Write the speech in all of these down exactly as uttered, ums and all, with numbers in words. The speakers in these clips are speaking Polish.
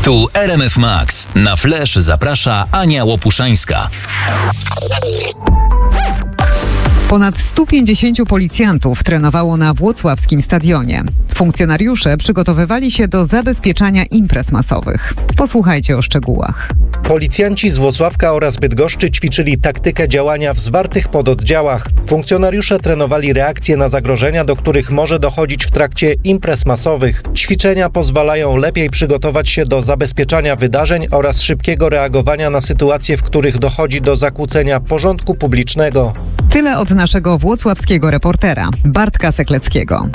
Tu R M F Max. Na Flash zaprasza Ania Łopuszańska. Ponad stu pięćdziesięciu policjantów trenowało na włocławskim stadionie. Funkcjonariusze przygotowywali się do zabezpieczania imprez masowych. Posłuchajcie o szczegółach. Policjanci z Włocławka oraz Bydgoszczy ćwiczyli taktykę działania w zwartych pododdziałach. Funkcjonariusze trenowali reakcje na zagrożenia, do których może dochodzić w trakcie imprez masowych. Ćwiczenia pozwalają lepiej przygotować się do zabezpieczania wydarzeń oraz szybkiego reagowania na sytuacje, w których dochodzi do zakłócenia porządku publicznego. Tyle od naszego włocławskiego reportera, Bartka Sekleckiego.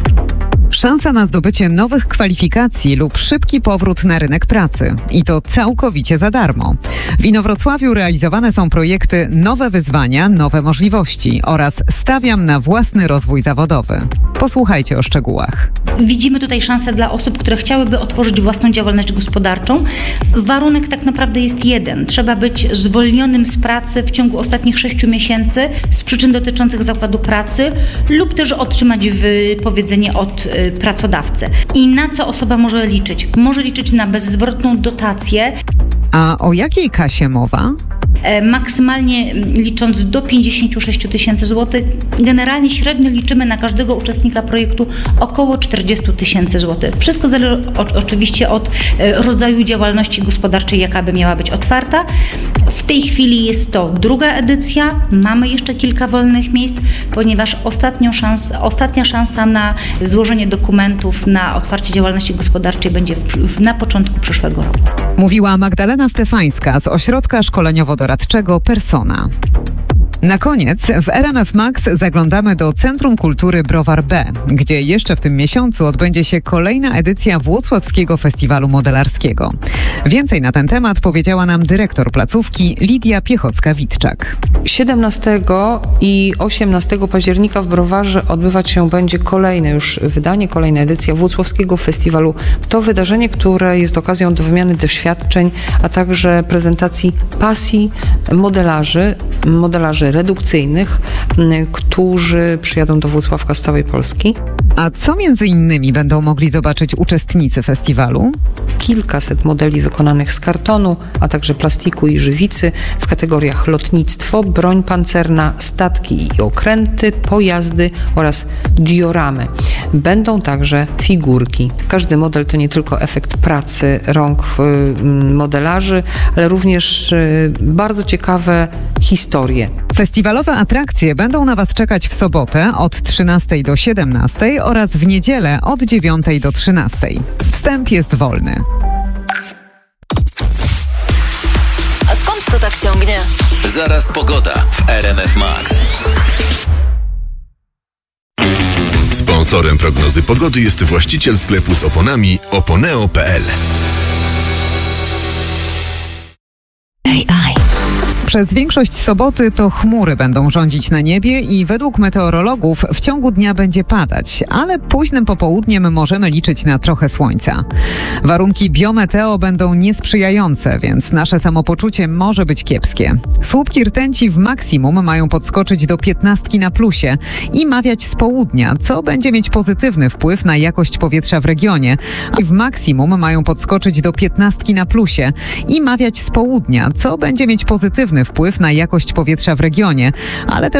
Szansa na zdobycie nowych kwalifikacji lub szybki powrót na rynek pracy. I to całkowicie za darmo. W Inowrocławiu realizowane są projekty Nowe wyzwania, nowe możliwości oraz Stawiam na własny rozwój zawodowy. Posłuchajcie o szczegółach. Widzimy tutaj szansę dla osób, które chciałyby otworzyć własną działalność gospodarczą. Warunek tak naprawdę jest jeden. Trzeba być zwolnionym z pracy w ciągu ostatnich sześciu miesięcy z przyczyn dotyczących zakładu pracy lub też otrzymać wypowiedzenie od pracodawcy. I na co osoba może liczyć? Może liczyć na bezzwrotną dotację. A o jakiej kasie mowa? Maksymalnie licząc do pięćdziesiąt sześć tysięcy złotych. Generalnie średnio liczymy na każdego uczestnika projektu około czterdzieści tysięcy złotych. Wszystko zależy o, oczywiście od rodzaju działalności gospodarczej, jaka by miała być otwarta. W tej chwili jest to druga edycja. Mamy jeszcze kilka wolnych miejsc, ponieważ ostatnią szans, ostatnia szansa na złożenie dokumentów na otwarcie działalności gospodarczej będzie w, w, na początku przyszłego roku. Mówiła Magdalena Stefańska z Ośrodka Szkoleniowo-Doradczego Persona. Na koniec w R M F Max zaglądamy do Centrum Kultury Browar B, gdzie jeszcze w tym miesiącu odbędzie się kolejna edycja Włocławskiego Festiwalu Modelarskiego. Więcej na ten temat powiedziała nam dyrektor placówki Lidia Piechocka-Witczak. siedemnastego i osiemnastego października w Browarze odbywać się będzie kolejne już wydanie, kolejna edycja Włocławskiego Festiwalu. To wydarzenie, które jest okazją do wymiany doświadczeń, a także prezentacji pasji modelarzy, modelarzy redukcyjnych, którzy przyjadą do Włocławka z całej Polski. A co między innymi będą mogli zobaczyć uczestnicy festiwalu? Kilkaset modeli wykonanych z kartonu, a także plastiku i żywicy w kategoriach lotnictwo, broń pancerna, statki i okręty, pojazdy oraz dioramy. Będą także figurki. Każdy model to nie tylko efekt pracy rąk modelarzy, ale również bardzo ciekawe historie. Festiwalowe atrakcje będą na Was czekać w sobotę od trzynastej do siedemnastej oraz w niedzielę od dziewiątej do trzynastej. Wstęp jest wolny. A skąd to tak ciągnie? Zaraz pogoda w R M F Max. Sponsorem prognozy pogody jest właściciel sklepu z oponami oponeo kropka p l. Przez większość soboty to chmury będą rządzić na niebie i według meteorologów w ciągu dnia będzie padać, ale późnym popołudniem możemy liczyć na trochę słońca. Warunki biometeo będą niesprzyjające, więc nasze samopoczucie może być kiepskie. Słupki rtęci w maksimum mają podskoczyć do piętnastki na plusie i mawiać z południa, co będzie mieć pozytywny wpływ na jakość powietrza w regionie. A w maksimum mają podskoczyć do piętnastki na plusie i mawiać z południa, co będzie mieć pozytywny wpływ na jakość powietrza w regionie, ale też